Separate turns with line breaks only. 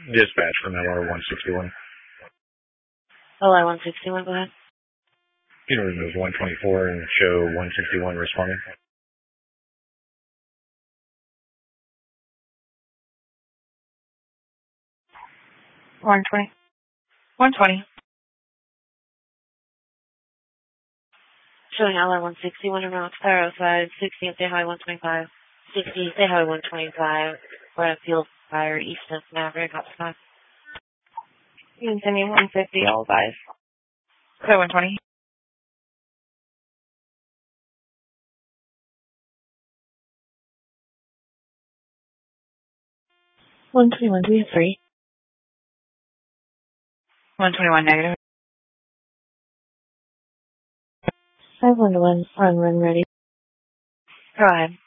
Dispatch from LR 161.
LR 161, go ahead.
You can remove 124 and show 161 responding.
120. Showing LR 161 around 505, 60 and say hi 125. 60, say hi 125. We're at Field Fire, east of Maverick, outside. You can send me 150, all advise. So 120. 121, do we have 3? 121 negative. 511, run ready. Go ahead.